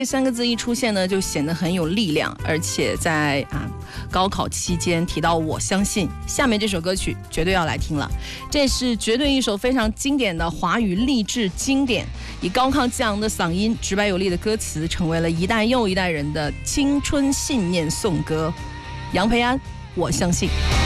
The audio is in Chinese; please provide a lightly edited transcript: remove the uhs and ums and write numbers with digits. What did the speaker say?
这3个字一出现呢，就显得很有力量，而且在高考期间提到我相信，下面这首歌曲绝对要来听了。这是绝对一首非常经典的华语励志经典，以高亢激昂的嗓音、直白有力的歌词，成为了一代又一代人的青春信念颂歌。杨培安，我相信。